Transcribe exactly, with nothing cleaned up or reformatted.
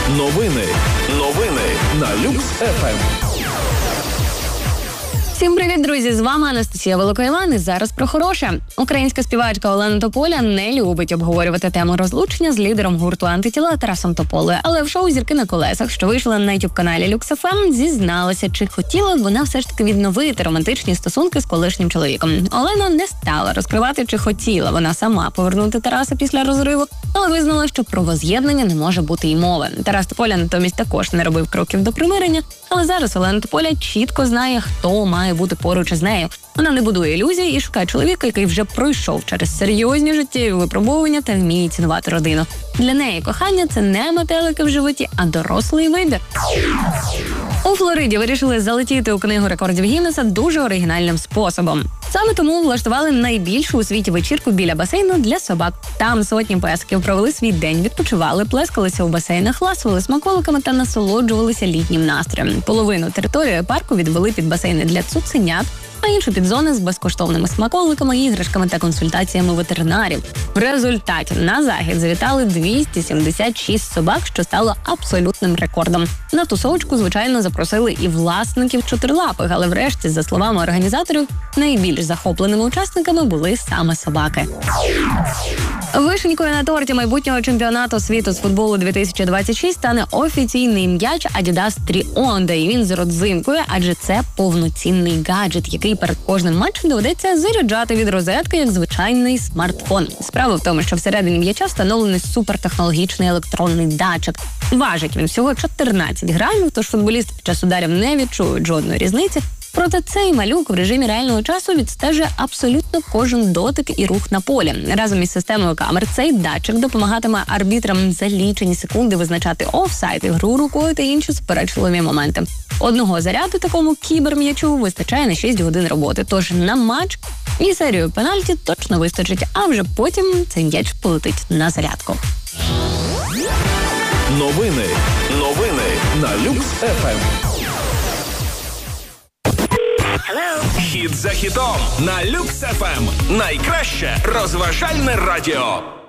Новини. Новини на Люкс еф ем. Всім привіт, друзі! З вами Анастасія Великоїлан і зараз про хороше. Українська співачка Олена Тополя не любить обговорювати тему розлучення з лідером гурту «Антитіла» Тарасом Тополею. Але в шоу «Зірки на колесах», що вийшло на ютуб-каналі Люкс еф ем, зізналася, чи хотіла б вона все ж таки відновити романтичні стосунки з колишнім чоловіком. Олена не стала розкривати, чи хотіла вона сама повернути Тараса після розриву, але визнала, що про воз'єднання не може бути й мови. Тарас Тополя натомість також не робив кроків до примирення, але зараз Олена Тополя чітко знає, хто має бути поруч із нею. Вона не будує ілюзій і шукає чоловіка, який вже пройшов через серйозні життєві випробування та вміє цінувати родину. Для неї кохання – це не метелики в животі, а дорослий вибір. У Флориді вирішили залетіти у книгу рекордів Гіннеса дуже оригінальним способом. Саме тому влаштували найбільшу у світі вечірку біля басейну для собак. Там сотні песиків провели свій день, відпочивали, плескалися у басейнах, ласували смаколиками та насолоджувалися літнім настроєм. Половину території парку відвели під басейни для цуценят, а іншу під зони з безкоштовними смаколиками, іграшками та консультаціями ветеринарів. В результаті на захід завітали двісті сімдесят шість собак, що стало абсолютним рекордом. На тусовочку, звичайно, запросили і власників чотирилапих, але врешті, за словами організаторів, найбільш захопленими учасниками були саме собаки. Вишенькою на торті майбутнього чемпіонату світу з футболу дві тисячі двадцять шість стане офіційний м'яч Adidas Trionda, і він з родзинкою, адже це повноцінний гаджет, який перед кожним матчем доведеться заряджати від розетки, як звичайний смартфон. Справа в тому, що всередині м'яча встановлений супертехнологічний електронний датчик. Важить він всього чотирнадцять грамів, тож футболісти під час ударів не відчують жодної різниці. Проте цей малюк в режимі реального часу відстежує абсолютно кожен дотик і рух на полі. Разом із системою камер цей датчик допомагатиме арбітрам за лічені секунди визначати офсайд, ігру рукою та інші суперечливі моменти. Одного заряду такому кіберм'ячу вистачає на шість годин роботи, тож на матч і серію пенальті точно вистачить, а вже потім цей м'яч полетить на зарядку. Новини. Новини на Люкс еф ем. Хіт за хітом на Люкс еф ем. Найкраще розважальне радіо.